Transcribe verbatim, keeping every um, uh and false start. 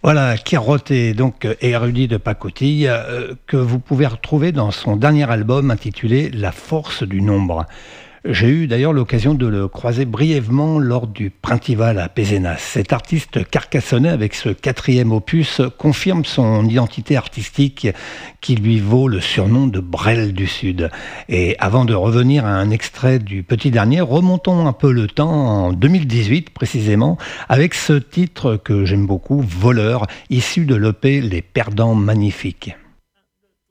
Voilà, Kirotté, donc euh, érudit de pacotille, euh, que vous pouvez retrouver dans son dernier album intitulé La force du nombre. J'ai eu d'ailleurs l'occasion de le croiser brièvement lors du Printival à Pézenas. Cet artiste carcassonnais avec ce quatrième opus confirme son identité artistique qui lui vaut le surnom de Brel du Sud. Et avant de revenir à un extrait du petit dernier, remontons un peu le temps en deux mille dix-huit précisément avec ce titre que j'aime beaucoup, Voleur, issu de l'E P Les Perdants Magnifiques.